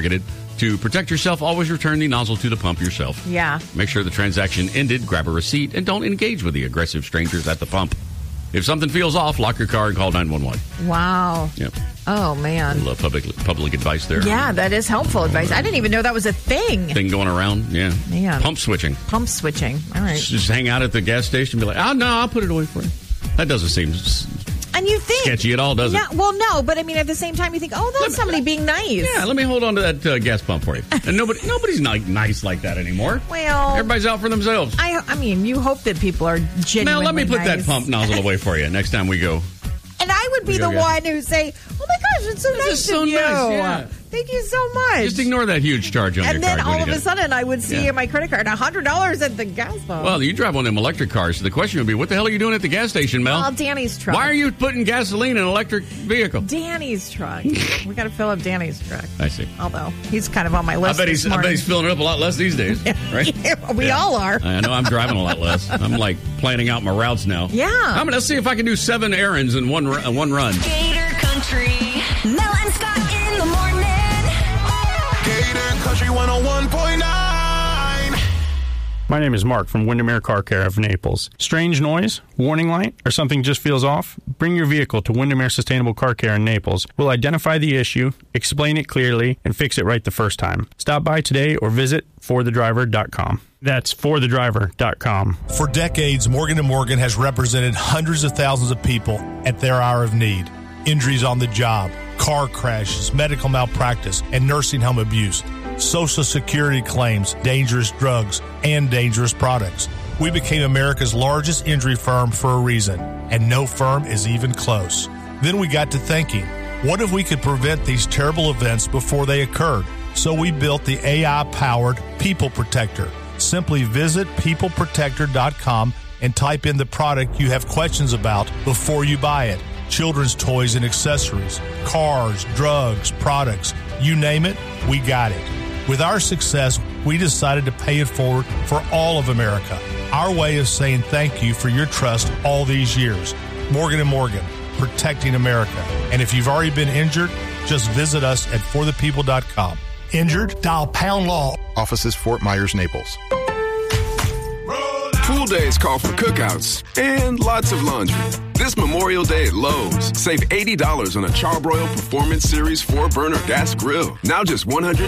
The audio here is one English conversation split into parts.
skyrocketed. To protect yourself, always return the nozzle to the pump yourself. Yeah. Make sure the transaction ended, grab a receipt, and don't engage with the aggressive strangers at the pump. If something feels off, lock your car and call 911. Wow. Yep. Oh, man. A little public advice there. Yeah, that is helpful advice. I didn't even know that was a thing. Thing going around, yeah. Man. Pump switching. Pump switching. All right. Just hang out at the gas station and be like, oh, no, I'll put it away for you. That doesn't seem and you think sketchy at all, does it? Well, no, but I mean, at the same time, you think, oh, that's somebody being nice. Yeah, let me hold on to that gas pump for you. And nobody's nice like that anymore. Well, everybody's out for themselves. I mean, you hope that people are genuinely Mel, let me put nice. that pump nozzle away for you next time we go. And I would be the one who say, oh my gosh, it's so nice of you. Yeah. Thank you so much. Just ignore that huge charge on your card. And then all of a sudden, I would see in my credit card $100 at the gas pump. Well, you drive one of them electric cars, so the question would be, what the hell are you doing at the gas station, Mel? Well, Danny's truck. Why are you putting gasoline in an electric vehicle? Danny's truck. We got to fill up Danny's truck. I see. Although, he's kind of on my list I bet he's filling it up a lot less these days, right? Yeah, we all are. I know, I'm driving a lot less. I'm like planning out my routes now. Yeah. Let's see if I can do 7 errands in one run. Gator Country. Mel and Scott in the morning. Gator Country 101.9. My name is Mark from Windermere Car Care of Naples. Strange noise, warning light, or something just feels off? Bring your vehicle to Windermere Sustainable Car Care in Naples. We'll identify the issue, explain it clearly, and fix it right the first time. Stop by today or visit forthedriver.com. That's forthedriver.com. For decades, Morgan & Morgan has represented hundreds of thousands of people at their hour of need. Injuries on the job, car crashes, medical malpractice, and nursing home abuse. Social Security claims, dangerous drugs, and dangerous products. We became America's largest injury firm for a reason, and no firm is even close. Then we got to thinking, what if we could prevent these terrible events before they occurred? So we built the AI-powered People Protector. Simply visit peopleprotector.com and type in the product you have questions about before you buy it. Children's toys and accessories, cars, drugs, products, you name it, we got it. With our success, we decided to pay it forward for all of America. Our way of saying thank you for your trust all these years. Morgan & Morgan, protecting America. And if you've already been injured, just visit us at forthepeople.com. Injured? Dial pound law. Offices Fort Myers, Naples. Pool days call for cookouts and lots of laundry. This Memorial Day at Lowe's, save $80 on a Charbroil Performance Series 4-burner gas grill. Now just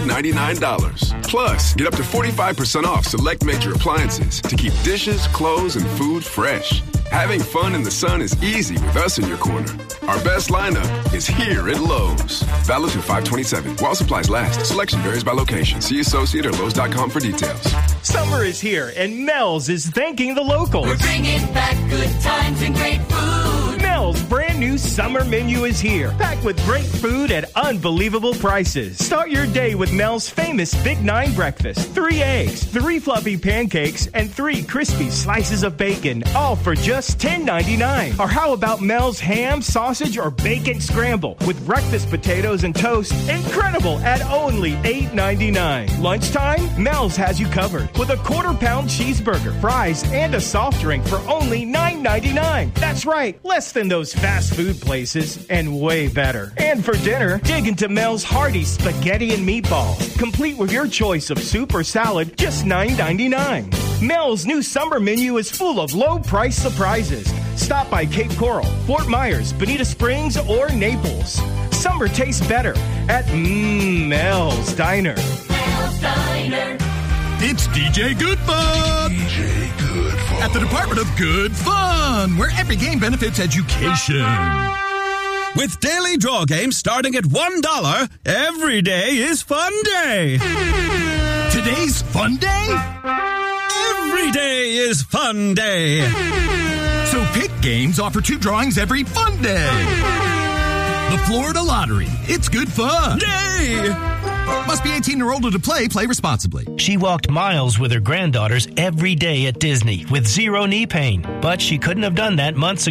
$199. Plus, get up to 45% off select major appliances to keep dishes, clothes, and food fresh. Having fun in the sun is easy with us in your corner. Our best lineup is here at Lowe's. Valid through 5/27. While supplies last. Selection varies by location. See associate or Lowe's.com for details. Summer is here, and Mel's is thanking the locals. We're bringing back good times and great food. Mel's brand new summer menu is here, packed with great food at unbelievable prices. Start your day with Mel's famous Big 9 breakfast. 3 eggs, 3 fluffy pancakes, and 3 crispy slices of bacon, all for just $10.99. Or how about Mel's ham, sausage, or bacon scramble with breakfast potatoes and toast? Incredible at only $8.99. Lunchtime, Mel's has you covered with a quarter-pound cheeseburger, fries, and a soft drink for only $9.99. That's right, less than those fast food places, and way better. And for dinner, dig into Mel's hearty spaghetti and meatballs, complete with your choice of soup or salad, just $9.99. Mel's new summer menu is full of low-price surprises. Stop by Cape Coral, Fort Myers, Bonita Springs, or Naples. Summer tastes better at Mel's Diner. Mel's Diner. It's DJ Good Fun! DJ Good Fun. At the Department of Good Fun, where every game benefits education. With daily draw games starting at $1, every day is fun day. Today's fun day? Every day is fun day. So Pick Games offer 2 drawings every fun day. The Florida Lottery. It's good fun. Day! Must be 18 or older to play. Play responsibly. She walked miles with her granddaughters every day at Disney with zero knee pain, but she couldn't have done that months ago.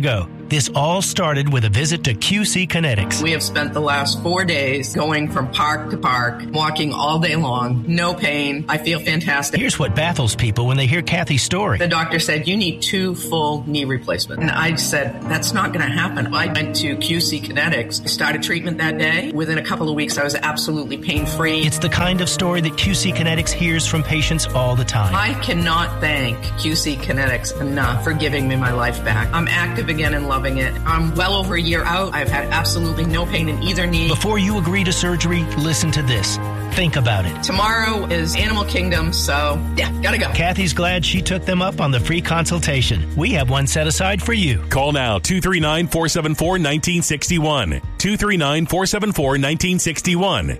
This all started with a visit to QC Kinetics. We have spent the last 4 days going from park to park, walking all day long, no pain. I feel fantastic. Here's what baffles people when they hear Kathy's story. The doctor said, you need 2 full knee replacements. And I said, that's not going to happen. I went to QC Kinetics, started treatment that day. Within a couple of weeks, I was absolutely pain-free. It's the kind of story that QC Kinetics hears from patients all the time. I cannot thank QC Kinetics enough for giving me my life back. I'm active again and loving it. I'm well over a year out. I've had absolutely no pain in either knee. Before you agree to surgery, listen to this. Think about it. Tomorrow is Animal Kingdom, so yeah, gotta go. Kathy's glad she took them up on the free consultation. We have one set aside for you. Call now, 239-474-1961. 239-474-1961.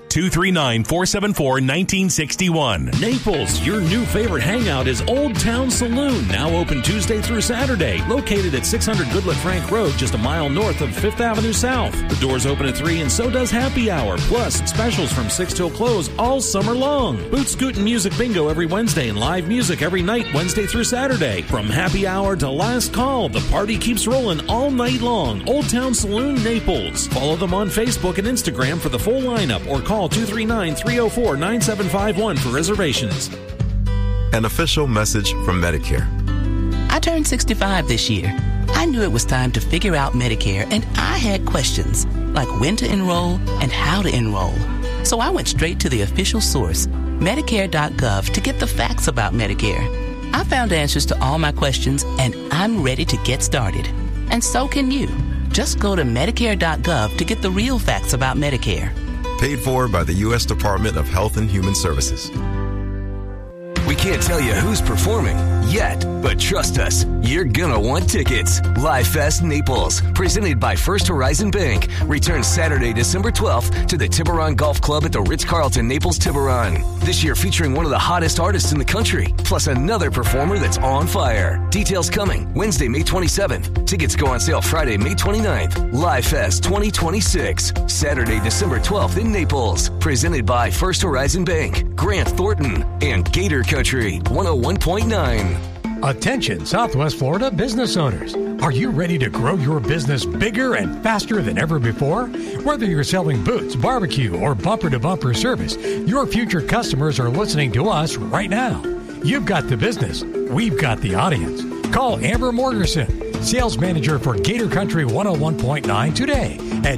239-474-1961. Naples, your new favorite hangout is Old Town Saloon, now open Tuesday through Saturday, located at 600 Goodlet Frank Road, just a mile north of 5th Avenue South. The doors open at 3 and so does happy hour, plus specials from 6 till close all summer long. Boot Scoot and Music Bingo every Wednesday and live music every night, Wednesday through Saturday. From happy hour to last call, the party keeps rolling all night long. Old Town Saloon, Naples. Follow them on Facebook and Instagram for the full lineup or call 239-304-9751 for reservations. An official message from Medicare. I turned 65 this year. I knew it was time to figure out Medicare, and I had questions like when to enroll and how to enroll. So I went straight to the official source, Medicare.gov, to get the facts about Medicare. I found answers to all my questions, and I'm ready to get started. And so can you. Just go to Medicare.gov to get the real facts about Medicare. Paid for by the U.S. Department of Health and Human Services. We can't tell you who's performing yet, but trust us, you're gonna want tickets. Live Fest Naples, presented by First Horizon Bank, returns Saturday, December 12th to the Tiburon Golf Club at the Ritz-Carlton Naples Tiburon. This year featuring one of the hottest artists in the country, plus another performer that's on fire. Details coming Wednesday, May 27th. Tickets go on sale Friday, May 29th. Live Fest 2026, Saturday, December 12th in Naples, presented by First Horizon Bank, Grant Thornton, and Gator Country 101.9. Attention, Southwest Florida business owners. Are you ready to grow your business bigger and faster than ever before? Whether you're selling boots, barbecue, or bumper-to-bumper service, your future customers are listening to us right now. You've got the business. We've got the audience. Call Amber Morgerson, sales manager for Gator Country 101.9 today at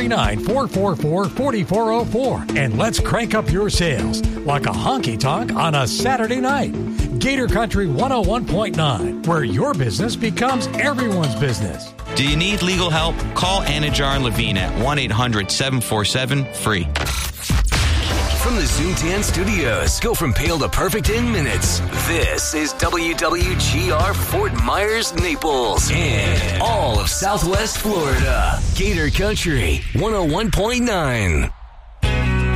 239-444-4404. And let's crank up your sales like a honky-tonk on a Saturday night. Gator Country 101.9, where your business becomes everyone's business. Do you need legal help? Call Anajar and Levine at 1-800-747-FREE. From the Zoomtan Studios, go from pale to perfect in minutes. This is WWGR Fort Myers, Naples, and all of Southwest Florida. Gator Country 101.9.